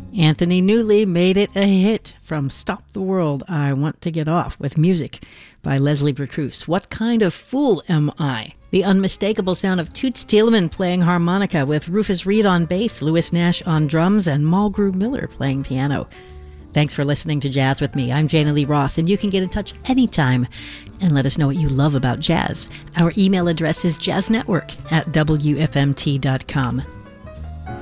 Anthony Newley made it a hit from Stop the World, I Want to Get Off, with music by Leslie Bricusse. What Kind of Fool Am I? The unmistakable sound of Toots Thielemans playing harmonica with Rufus Reid on bass, Louis Nash on drums, and Mulgrew Miller playing piano. Thanks for listening to Jazz with me. I'm Jana Lee Ross, and you can get in touch anytime and let us know what you love about jazz. Our email address is jazznetwork@wfmt.com.